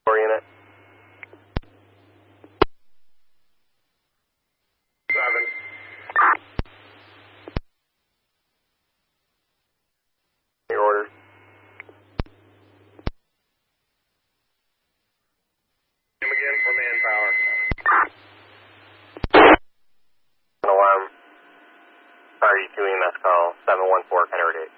unit. 7. Your orders. Him again for manpower. Alarm. RE2 EMS call 714 Kennery 8.